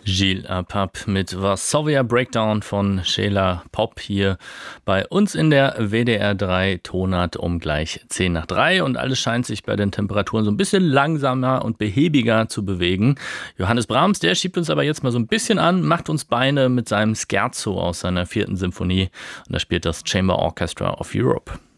Gilles Apap mit Varsovia Breakdown von Sheila Pop hier bei uns in der WDR 3 Tonart um gleich 10 nach 3 und alles scheint sich bei den Temperaturen so ein bisschen langsamer und behäbiger zu bewegen. Johannes Brahms, der schiebt uns aber jetzt mal so ein bisschen an, macht uns Beine mit seinem Scherzo aus seiner 4. Symphonie und da spielt das Chamber Orchestra of Europe.